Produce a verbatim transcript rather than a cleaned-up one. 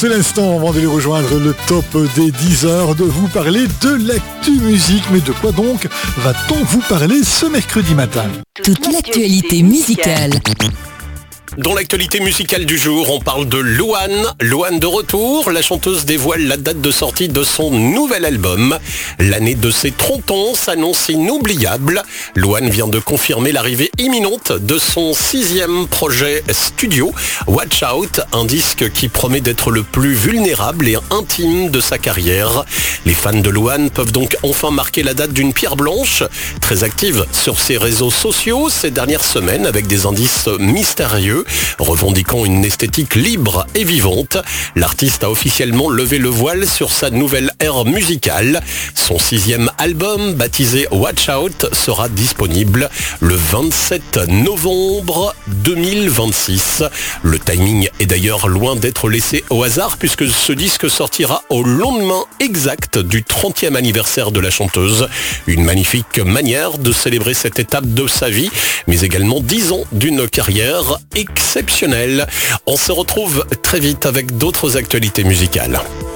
C'est l'instant avant de les rejoindre, le top des dix heures, de vous parler de l'actu musique. Mais de quoi donc va-t-on vous parler ce mercredi matin? Toute l'actualité musicale. Dans l'actualité musicale du jour, on parle de Louane. Louane de retour, la chanteuse dévoile la date de sortie de son nouvel album. L'année de ses trente ans s'annonce inoubliable. Louane vient de confirmer l'arrivée imminente de son sixième projet studio, Watch Out, un disque qui promet d'être le plus vulnérable et intime de sa carrière. Les fans de Louane peuvent donc enfin marquer la date d'une pierre blanche, très active sur ses réseaux sociaux ces dernières semaines avec des indices mystérieux. Revendiquant une esthétique libre et vivante, l'artiste a officiellement levé le voile sur sa nouvelle ère musicale. Son sixième album, baptisé Watch Out, sera disponible le vingt-sept novembre deux mille vingt-six. Le timing est d'ailleurs loin d'être laissé au hasard puisque ce disque sortira au lendemain exact du trentième anniversaire de la chanteuse. Une magnifique manière de célébrer cette étape de sa vie, mais également dix ans d'une carrière exceptionnelle. On se retrouve très vite avec d'autres actualités musicales.